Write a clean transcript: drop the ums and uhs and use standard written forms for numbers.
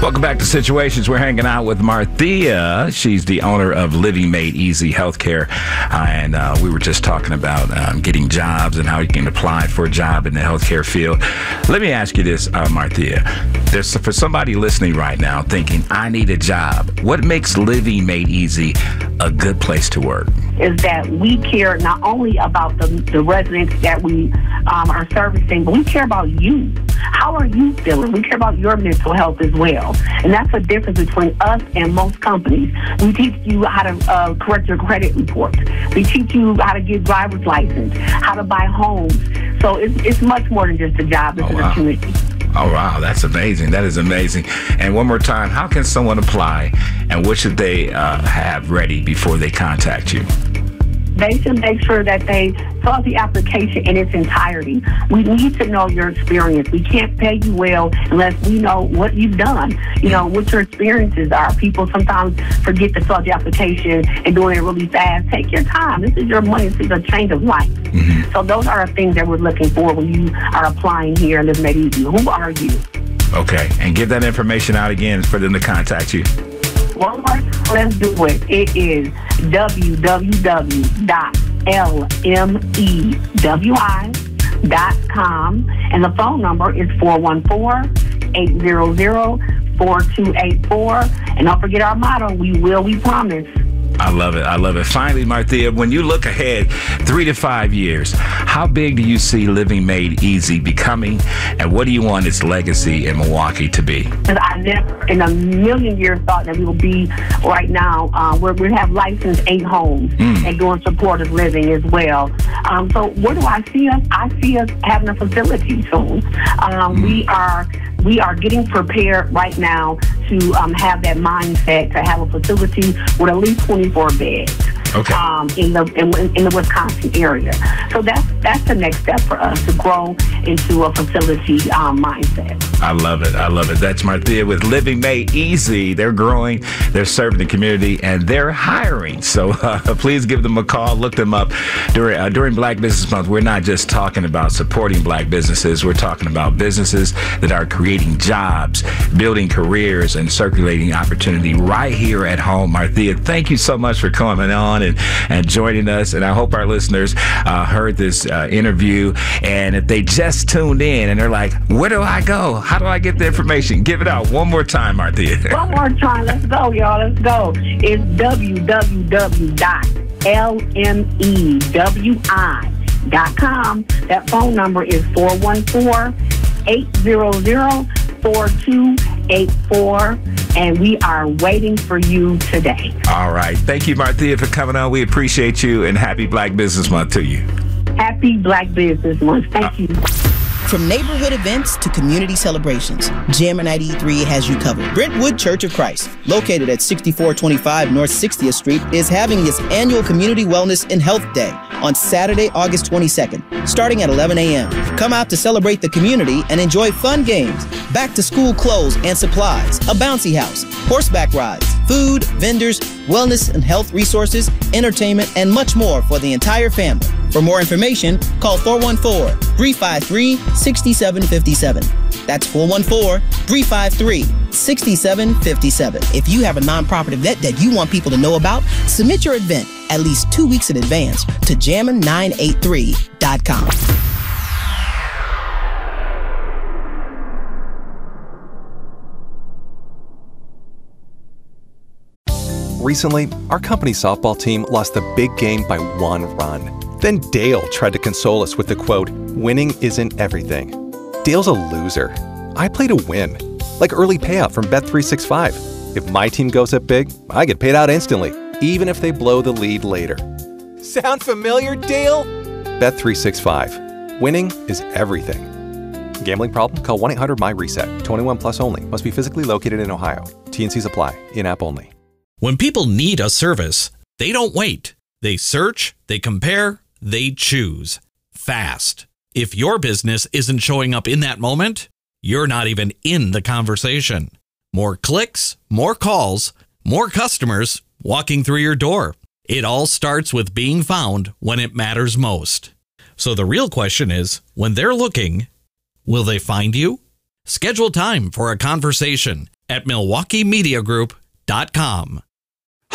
Welcome back to Situations. We're hanging out with Marthea. She's the owner of Living Made Easy Healthcare. And we were just talking about getting jobs and how you can apply for a job in the healthcare field. Let me ask you this, Marthea. For somebody listening right now thinking, I need a job, what makes Living Made Easy a good place to work? Is that we care not only about the residents that we are servicing, but we care about you. How are you feeling? We care about your mental health as well. And that's the difference between us and most companies. We teach you how to correct your credit report. We teach you how to get driver's license, how to buy homes. So it's much more than just a job. It's an opportunity. Oh, wow. That's amazing. That is amazing. And one more time, how can someone apply and what should they have ready before they contact you? They should make sure that they fill out the application in its entirety. We need to know your experience. We can't pay you well unless we know what you've done, what your experiences are. People sometimes forget to fill out the application and doing it really fast. Take your time. This is your money. This is a change of life. Mm-hmm. So those are the things that we're looking for when you are applying here and Living Made Easy. Who are you? Okay. And give that information out again for them to contact you. One more time, let's do it. It is www.lmewi.com, and the phone number is 414-800-4284. And don't forget our motto, we will, we promise. I love it. I love it. Finally, Marthea, when you look ahead 3 to 5 years, how big do you see Living Made Easy becoming, and what do you want its legacy in Milwaukee to be? Because I never in a million years thought that we will be right now where we have licensed 8 homes and doing supportive living as well. So where do I see us? I see us having a facility soon. We are getting prepared right now to have that mindset to have a facility with at least 24 beds. Okay. In the Wisconsin area. So that's the next step for us to grow into a facility mindset. I love it. I love it. That's Marthea with Living Made Easy. They're growing, they're serving the community, and they're hiring. So please give them a call. Look them up. During Black Business Month, we're not just talking about supporting Black businesses. We're talking about businesses that are creating jobs, building careers, and circulating opportunity right here at home. Marthea, thank you so much for coming on and joining us. And I hope our listeners heard this interview. And if they just tuned in and they're like, where do I go? How do I get the information? Give it out one more time, Marthea. One more time. Let's go, y'all. Let's go. It's www.lmewi.com. That phone number is 414-800-4284. And we are waiting for you today. All right. Thank you, Marthea, for coming on. We appreciate you, and happy Black Business Month to you. Happy Black Business Month. Thank you. From neighborhood events to community celebrations, Jammer 93 has you covered. Brentwood Church of Christ, located at 6425 North 60th Street, is having its annual Community Wellness and Health Day on Saturday, August 22nd, starting at 11 a.m. Come out to celebrate the community and enjoy fun games, back-to-school clothes and supplies, a bouncy house, horseback rides, food, vendors, wellness and health resources, entertainment, and much more for the entire family. For more information, call 414-353-6757. That's 414-353-6757. If you have a nonprofit event that you want people to know about, submit your event at least 2 weeks in advance to jammin983.com. Recently, our company softball team lost the big game by 1 run. Then Dale tried to console us with the quote, "Winning isn't everything." Dale's a loser. I play to win, like early payout from Bet365. If my team goes up big, I get paid out instantly, even if they blow the lead later. Sound familiar, Dale? Bet365. Winning is everything. Gambling problem? Call 1-800-MY-RESET. 21 plus only. Must be physically located in Ohio. T&Cs apply. In-app only. When people need a service, they don't wait. They search, they compare, they choose. Fast. If your business isn't showing up in that moment, you're not even in the conversation. More clicks, more calls, more customers walking through your door. It all starts with being found when it matters most. So the real question is, when they're looking, will they find you? Schedule time for a conversation at MilwaukeeMediaGroup.com.